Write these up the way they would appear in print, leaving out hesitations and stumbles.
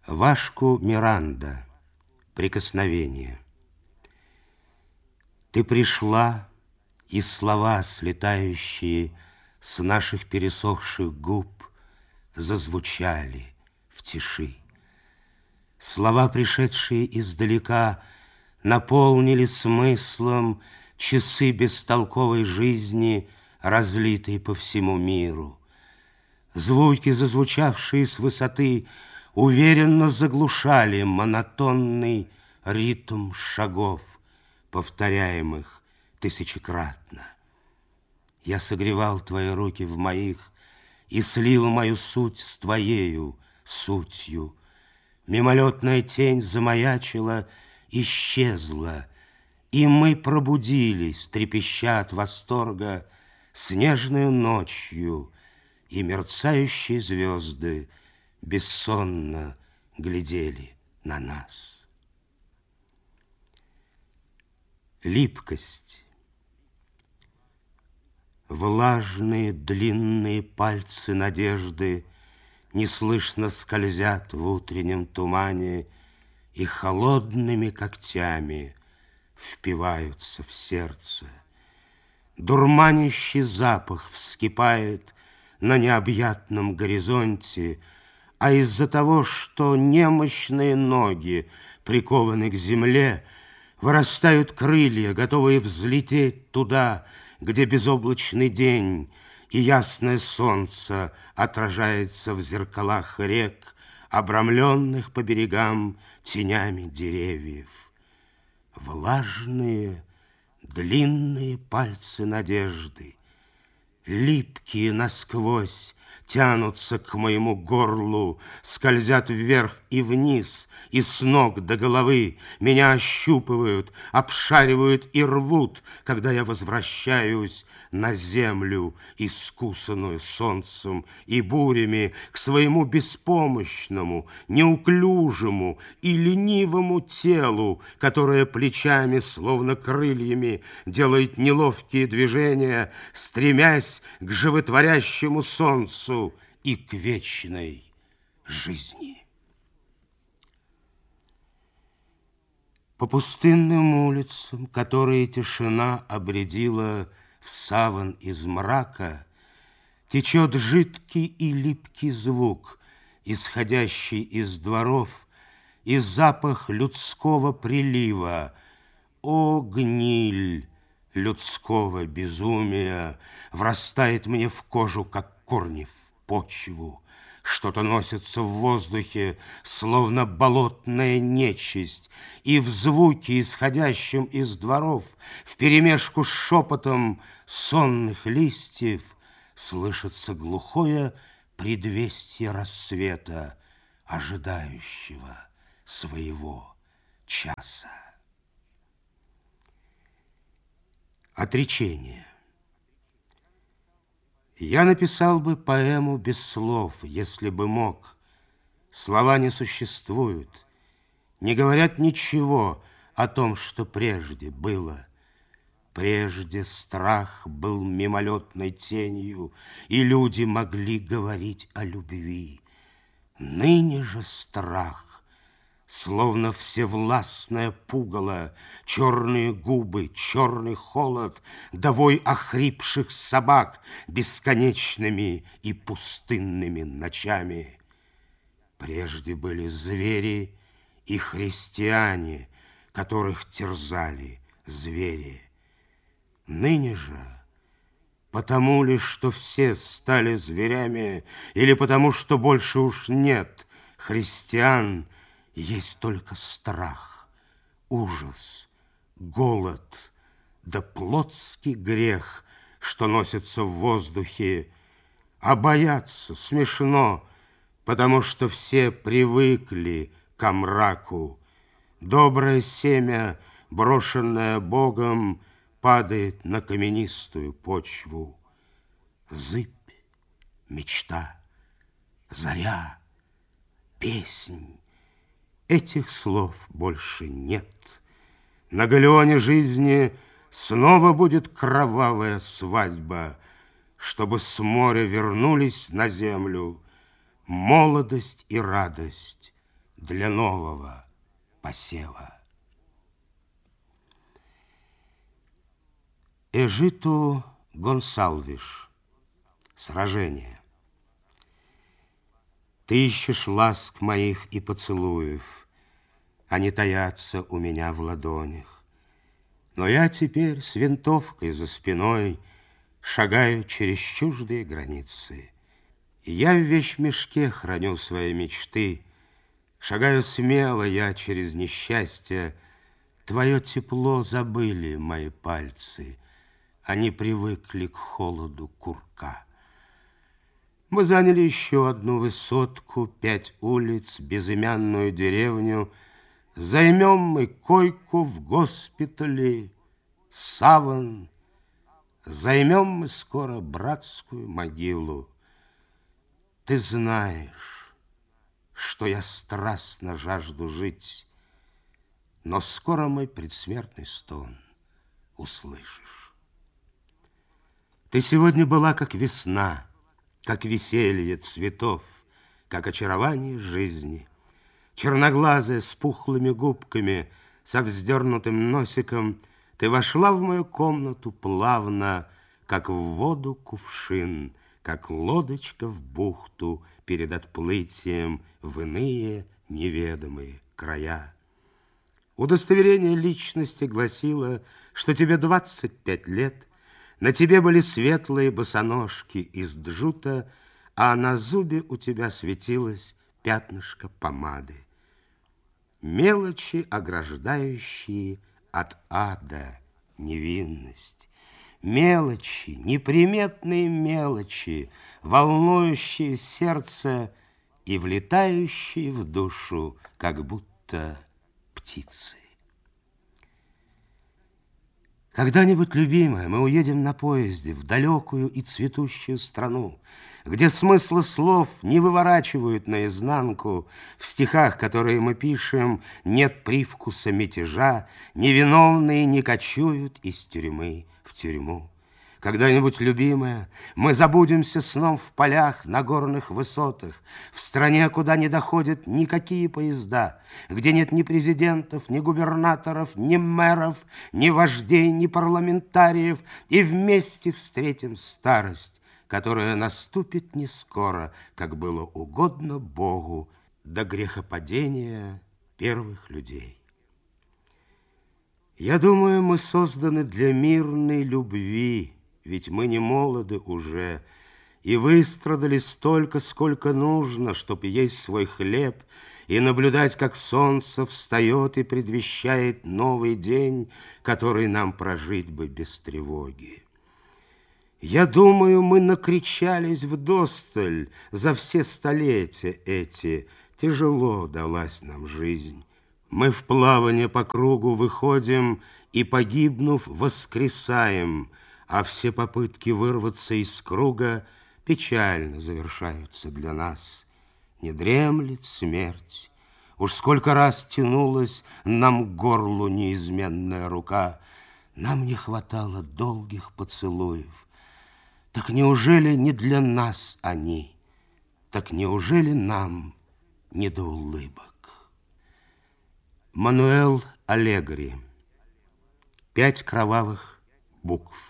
Вашку Миранда. Прикосновение. Ты пришла, и слова, слетающие с наших пересохших губ, зазвучали в тиши. Слова, пришедшие издалека, наполнили смыслом часы бестолковой жизни, разлитые по всему миру. Звуки, зазвучавшие с высоты, уверенно заглушали монотонный ритм шагов, повторяемых тысячекратно. Я согревал твои руки в моих и слил мою суть с твоею сутью. Мимолетная тень замаячила, исчезла, и мы пробудились, трепеща от восторга, снежную ночью, и мерцающие звезды бессонно глядели на нас. Липкость. Влажные длинные пальцы надежды неслышно скользят в утреннем тумане и холодными когтями впиваются в сердце. Дурманящий запах вскипает на необъятном горизонте, а из-за того, что немощные ноги прикованы к земле, вырастают крылья, готовые взлететь туда, где безоблачный день и ясное солнце отражается в зеркалах рек, обрамленных по берегам тенями деревьев. Влажные, длинные пальцы надежды, липкие насквозь, тянутся к моему горлу, скользят вверх и вниз, и с ног до головы меня ощупывают, обшаривают и рвут, когда я возвращаюсь на землю, искусанную солнцем и бурями, к своему беспомощному, неуклюжему и ленивому телу, которое плечами, словно крыльями, делает неловкие движения, стремясь к животворящему солнцу и к вечной жизни. По пустынным улицам, которые тишина обредила в саван из мрака, течет жидкий и липкий звук, исходящий из дворов, и запах людского прилива. О, гниль людского безумия врастает мне в кожу, как корни в почву. Что-то носится в воздухе, словно болотная нечисть, и в звуке, исходящем из дворов, вперемешку с шепотом сонных листьев, слышится глухое предвестие рассвета, ожидающего своего часа. Отречение. Я написал бы поэму без слов, если бы мог. Слова не существуют, не говорят ничего о том, что прежде было. Прежде страх был мимолетной тенью, и люди могли говорить о любви. Ныне же страх, словно всевластное пугало, черные губы, черный холод, да вой охрипших собак бесконечными и пустынными ночами. Прежде были звери и христиане, которых терзали звери. Ныне же, потому ли, что все стали зверями, или потому, что больше уж нет христиан, есть только страх, ужас, голод, да плотский грех, что носится в воздухе, а бояться смешно, потому что все привыкли ко мраку. Доброе семя, брошенное Богом, падает на каменистую почву. Зыбь, мечта, заря, песнь. Этих слов больше нет. На галеоне жизни снова будет кровавая свадьба, чтобы с моря вернулись на землю молодость и радость для нового посева. Эжиту Гонсалвиш. Сражение. Ты ищешь ласк моих и поцелуев, они таятся у меня в ладонях. Но я теперь с винтовкой за спиной шагаю через чуждые границы. И я в вещмешке храню свои мечты, шагаю смело я через несчастье. Твое тепло забыли мои пальцы, они привыкли к холоду курка. Мы заняли еще одну высотку, 5 улиц, безымянную деревню. Займем мы койку в госпитале, саван. Займем мы скоро братскую могилу. Ты знаешь, что я страстно жажду жить, но скоро мой предсмертный стон услышишь. Ты сегодня была как весна, как веселье цветов, как очарование жизни. Черноглазая с пухлыми губками, со вздернутым носиком, ты вошла в мою комнату плавно, как в воду кувшин, как лодочка в бухту перед отплытием в иные неведомые края. Удостоверение личности гласило, что тебе 25 лет, на тебе были светлые босоножки из джута, а на зубе у тебя светилось пятнышко помады. Мелочи, ограждающие от ада невинность. Мелочи, неприметные мелочи, волнующие сердце и влетающие в душу, как будто птицы. Когда-нибудь, любимая, мы уедем на поезде в далекую и цветущую страну, где смыслы слов не выворачивают наизнанку, в стихах, которые мы пишем, нет привкуса мятежа, невиновные не кочуют из тюрьмы в тюрьму. Когда-нибудь, любимая, мы забудемся сном в полях на горных высотах, в стране, куда не доходят никакие поезда, где нет ни президентов, ни губернаторов, ни мэров, ни вождей, ни парламентариев, и вместе встретим старость, которая наступит не скоро, как было угодно Богу до грехопадения первых людей. Я думаю, мы созданы для мирной любви, ведь мы не молоды уже, и выстрадали столько, сколько нужно, чтоб есть свой хлеб и наблюдать, как солнце встает и предвещает новый день, который нам прожить бы без тревоги. Я думаю, мы накричались вдосталь за все столетия эти, тяжело далась нам жизнь. Мы в плавание по кругу выходим и, погибнув, воскресаем, а все попытки вырваться из круга печально завершаются для нас. Не дремлет смерть. Уж сколько раз тянулась нам к горлу неизменная рука. Нам не хватало долгих поцелуев. Так неужели не для нас они? Так неужели нам не до улыбок? Мануэл Аллегри. 5 кровавых букв.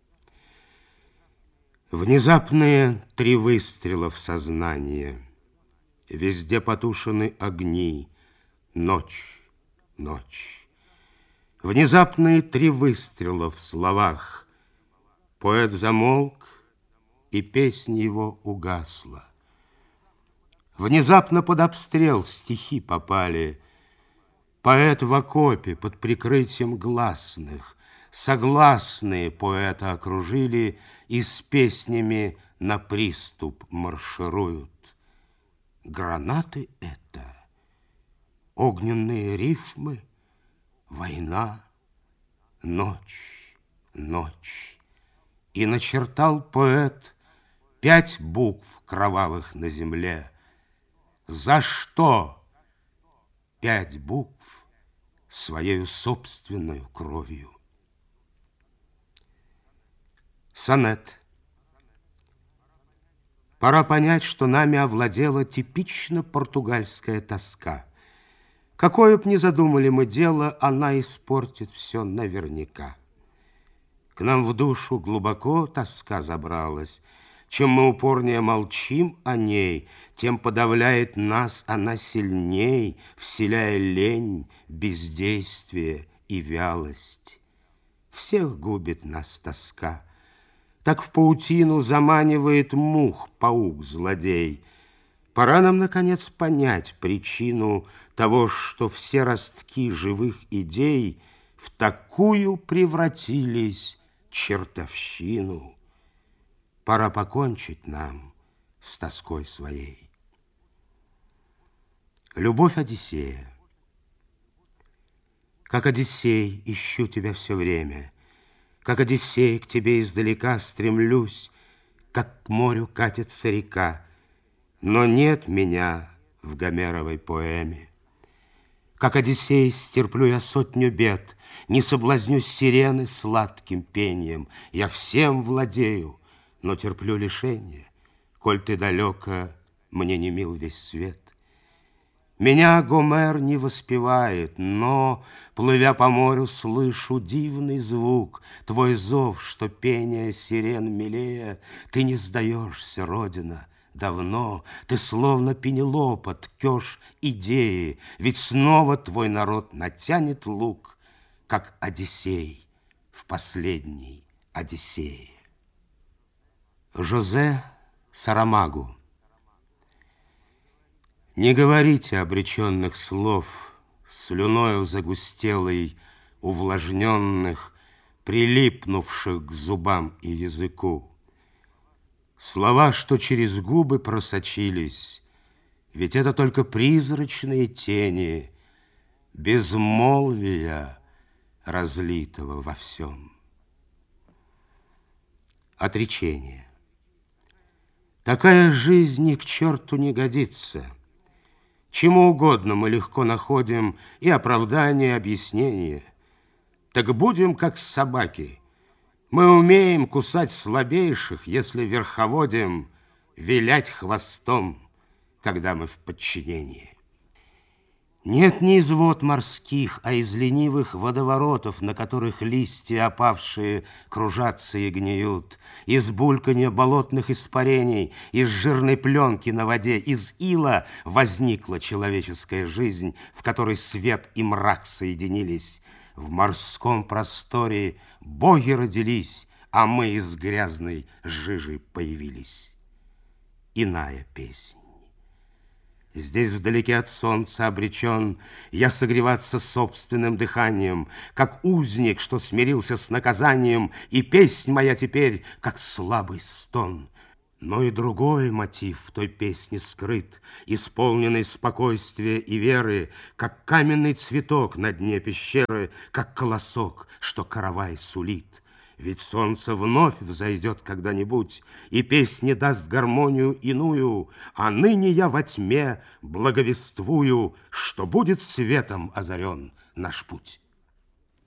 Внезапные 3 выстрела в сознание. Везде потушены огни. Ночь, ночь. Внезапные 3 выстрела в словах. Поэт замолк, и песнь его угасла. Внезапно под обстрел стихи попали. Поэт в окопе под прикрытием гласных. Согласные поэта окружили и с песнями на приступ маршируют. Гранаты это, огненные рифмы, война, ночь, ночь. И начертал поэт 5 букв кровавых на земле. За что 5 букв своею собственную кровью? Сонет. Пора понять, что нами овладела типично португальская тоска. Какое б ни задумали мы дело, она испортит все наверняка. К нам в душу глубоко тоска забралась. Чем мы упорнее молчим о ней, тем подавляет нас она сильней, вселяя лень, бездействие и вялость. Всех губит нас тоска. Так в паутину заманивает мух паук-злодей. Пора нам, наконец, понять причину того, что все ростки живых идей в такую превратились чертовщину. Пора покончить нам с тоской своей. Любовь Одиссея. Как Одиссей ищу тебя все время, как Одиссей к тебе издалека стремлюсь, как к морю катится река, но нет меня в Гомеровой поэме. Как Одиссей стерплю я сотню бед, не соблазнюсь сирены сладким пением, я всем владею, но терплю лишение, коль ты далеко, мне не мил весь свет. Меня Гомер не воспевает, но, плывя по морю, слышу дивный звук, твой зов, что пение сирен милее. Ты не сдаешься, Родина, давно, ты словно Пенелопа ткешь идеи, ведь снова твой народ натянет лук, как Одиссей в последней Одиссее. Жозе Сарамагу. Не говорите обреченных слов, слюною загустелой, увлажненных, прилипнувших к зубам и языку. Слова, что через губы просочились, ведь это только призрачные тени безмолвия, разлитого во всем. Отречение. Такая жизнь ни к черту не годится. Чему угодно мы легко находим и оправдание, и объяснение. Так будем как собаки. Мы умеем кусать слабейших, если верховодим, вилять хвостом, когда мы в подчинении. Нет ни из вод морских, а из ленивых водоворотов, на которых листья опавшие кружатся и гниют, из бульканья болотных испарений, из жирной пленки на воде, из ила возникла человеческая жизнь, в которой свет и мрак соединились. В морском просторе боги родились, а мы из грязной жижи появились. Иная песня. Здесь вдалеке от солнца обречен я согреваться собственным дыханием, как узник, что смирился с наказанием, и песнь моя теперь, как слабый стон. Но и другой мотив в той песне скрыт, исполненный спокойствия и веры, как каменный цветок на дне пещеры, как колосок, что каравай сулит. Ведь солнце вновь взойдет когда-нибудь, и песня даст гармонию иную, а ныне я во тьме благовествую, что будет светом озарен наш путь.